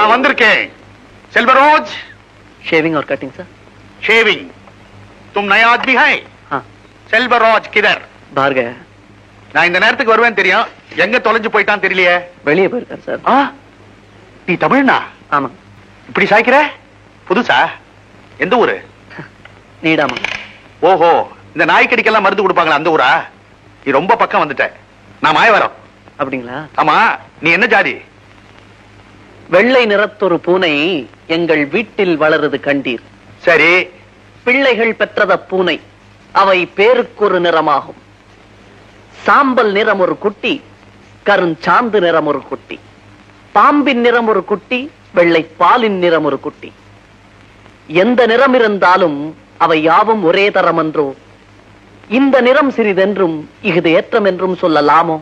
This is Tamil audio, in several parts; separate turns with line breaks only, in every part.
நான் வந்திருக்கேன். செல்வராஜ்.
शेविंग और कटिंग सर.
शेविंग. तुम नया आदमी है?
हाँ.
செல்வராஜ் किधर?
बाहर गया.
நான் இந்த நேரத்துக்கு வருவேன் தெரியும். எங்க தொலைஞ்சு போயிட்டான் தெரியலையே.
வெளியே போயிருக்காரு சார்.
நீ தமிழ்னா?
ஆமா.
இப்படி சாய்க்கிற? புதுசா? எந்த ஊரு?
நீடாமா.
ஓஹோ, இந்த நாய்க்கடிக்கெல்லாம் மருந்து கொடுப்பாங்களா அந்த ஊரா? நீ ரொம்ப பக்கம் வந்துட்ட. நான் மாயவரம்.
அப்படிங்களா?
ஆமா, நீ என்ன ஜாதி?
வெள்ளை நிறத்தொரு பூனை எங்கள் வீட்டில் வளருது கண்டீர்.
சரி.
பிள்ளைகள் பெற்றத பூனை, அவை பேருக்கொரு நிறமாகும். சாம்பல் நிறம் ஒரு குட்டி, கருஞ்சாந்து நிறம் ஒரு குட்டி, பாம்பின் நிறம் ஒரு குட்டி, வெள்ளை பாலின் நிறம் ஒரு குட்டி. எந்த நிறம் இருந்தாலும் அவை யாவும் ஒரே தரம் என்றோ, இந்த நிறம் சிறிதென்றும் இஃது ஏற்றம் என்றும் சொல்லலாமோ?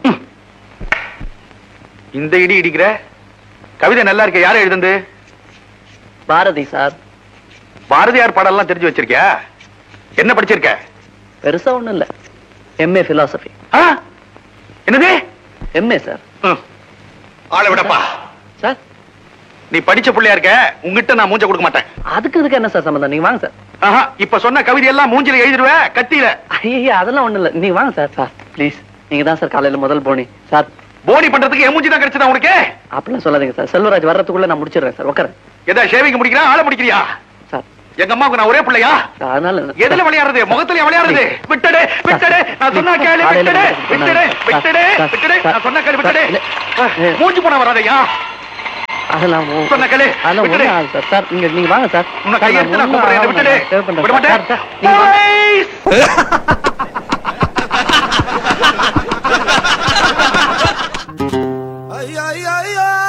இந்த இடி இடிக்கிற கவிதை நல்லா இருக்க. யார எழுதுந்து?
பாரதி சார்.
பாரதியார் பாடலாம் தெரிஞ்சு வச்சிருக்கியா? என்ன படிச்சிருக்க?
பெருசா ஒண்ணும் இல்ல. MA philosophy.
என்னது?
MA sir.
ஆளை விடப்பா
சார்.
நீ படிச்ச பிள்ளையா இருக்க, உங்ககிட்ட நான் மூஞ்ச கொடுக்க மாட்டேன்.
அதுக்கு என்ன சார் சம்பந்தம்? நீங்க வாங்க சார்.
இப்ப சொன்ன கவிதை எல்லாம் மூஞ்சில எழுதிடுவ, கத்தியில.
ஐயா அதெல்லாம் ஒண்ணு இல்ல, நீங்க வாங்க சார். சார் ப்ளீஸ், நீங்க தான் சார் காலையில முதல் போனி. சார்
போனி பண்றதுக்கு என் மூஞ்சி தான் கிடைச்சதா உனக்கு?
அப்படிலாம் சொல்லாதீங்க சார். செல்வராஜ் வர்றதுக்குள்ள நான் முடிச்சிடுறேன் சார். உட்கார.
எதா ஷேவிங் முடிக்கிறா, ஆளை முடிக்கிறியா?
சார்
எங்க அம்மாவுக்கு நான் ஒரே பிள்ளையா?
அதனால
எதுல விளையாடுறது? முகத்துல விளையாடுறது? விட்டடு விட்டடு, நான் சொன்னா கேளு. விட்டடு விட்டடு விட்டடு விட்டடு, நான் சொன்னா கேளு. விட்டடு. மூஞ்சி போன வராதையா?
அதெல்லாம்
சொன்ன கேளு.
அதெல்லாம் ஒண்ணு ஆகுது சார். சார் நீங்க வாங்க சார்.
உன்னை கையெடுத்து நான் கூப்பிடுறேன். விட்டடு. விட மாட்டேன்.